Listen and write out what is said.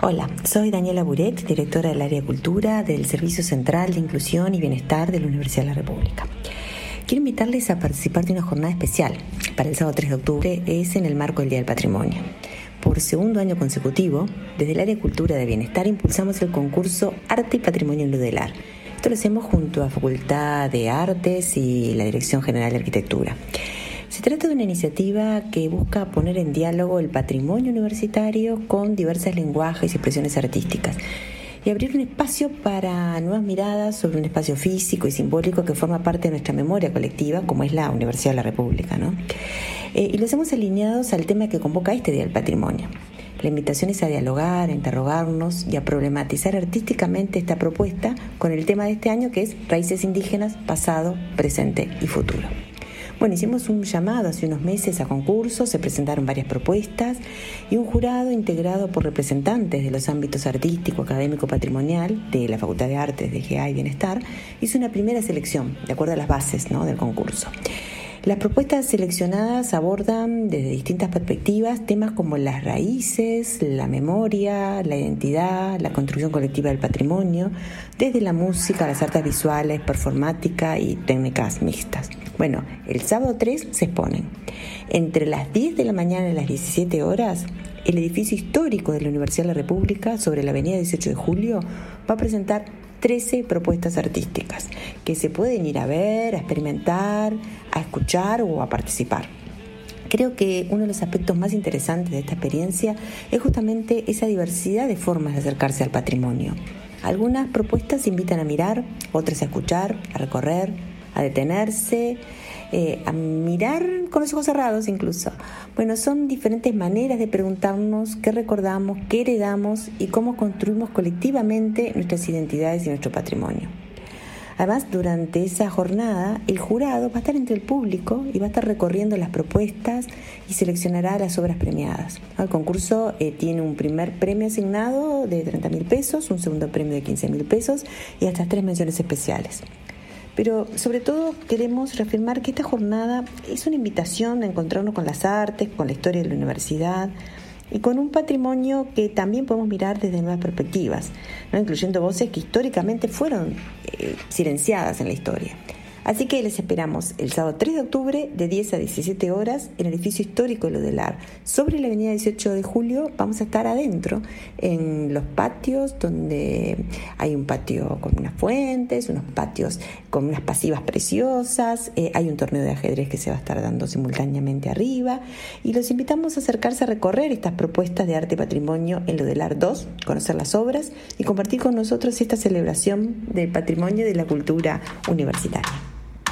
Hola, soy Daniela Buret, directora del área de Cultura del Servicio Central de Inclusión y Bienestar de la Universidad de la República. Quiero invitarles a participar de una jornada especial para el sábado 3 de octubre, es en el marco del Día del Patrimonio. Por segundo año consecutivo, desde el área de Cultura de Bienestar impulsamos el concurso Arte y Patrimonio en Ludelar. Esto lo hacemos junto a Facultad de Artes y la Dirección General de Arquitectura. Se trata de una iniciativa que busca poner en diálogo el patrimonio universitario con diversos lenguajes y expresiones artísticas y abrir un espacio para nuevas miradas sobre un espacio físico y simbólico que forma parte de nuestra memoria colectiva, como es la Universidad de la República, ¿no? Y lo hacemos alineados al tema que convoca este Día del Patrimonio. La invitación es a dialogar, a interrogarnos y a problematizar artísticamente esta propuesta con el tema de este año, que es Raíces Indígenas, Pasado, Presente y Futuro. Bueno, hicimos un llamado hace unos meses a concursos, se presentaron varias propuestas y un jurado integrado por representantes de los ámbitos artístico, académico, patrimonial de la Facultad de Artes, de GA y Bienestar, hizo una primera selección de acuerdo a las bases, ¿no?, del concurso. Las propuestas seleccionadas abordan desde distintas perspectivas temas como las raíces, la memoria, la identidad, la construcción colectiva del patrimonio, desde la música, las artes visuales, performática y técnicas mixtas. Bueno, el sábado 3 se exponen. Entre las 10 de la mañana y las 17 horas, el edificio histórico de la Universidad de la República, sobre la avenida 18 de Julio, va a presentar 13 propuestas artísticas que se pueden ir a ver, a experimentar, a escuchar o a participar. Creo que uno de los aspectos más interesantes de esta experiencia es justamente esa diversidad de formas de acercarse al patrimonio. Algunas propuestas invitan a mirar, otras a escuchar, a recorrer, a detenerse, a mirar con los ojos cerrados incluso. Bueno, son diferentes maneras de preguntarnos qué recordamos, qué heredamos y cómo construimos colectivamente nuestras identidades y nuestro patrimonio. Además, durante esa jornada, el jurado va a estar entre el público y va a estar recorriendo las propuestas y seleccionará las obras premiadas. El concurso tiene un primer premio asignado de 30.000 pesos, un segundo premio de 15.000 pesos y hasta 3 menciones especiales. Pero sobre todo queremos reafirmar que esta jornada es una invitación a encontrarnos con las artes, con la historia de la universidad y con un patrimonio que también podemos mirar desde nuevas perspectivas, ¿no?, incluyendo voces que históricamente fueron silenciadas en la historia. Así que les esperamos el sábado 3 de octubre de 10 a 17 horas en el edificio histórico de Ludelar. Sobre la avenida 18 de Julio vamos a estar adentro en los patios, donde hay un patio con unas fuentes, unos patios con unas pasivas preciosas, hay un torneo de ajedrez que se va a estar dando simultáneamente arriba y los invitamos a acercarse a recorrer estas propuestas de arte y patrimonio en Ludelar 2, conocer las obras y compartir con nosotros esta celebración del patrimonio y de la cultura universitaria.